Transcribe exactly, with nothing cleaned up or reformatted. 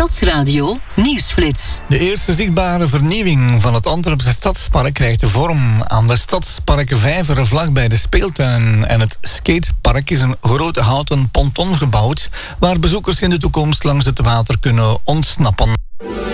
Stadsradio Nieuwsflits. De eerste zichtbare vernieuwing van het Antwerpse Stadspark krijgt de vorm. Aan de Stadspark Vijveren vlakbij de speeltuin en het skatepark is een grote houten ponton gebouwd waar bezoekers in de toekomst langs het water kunnen ontsnappen.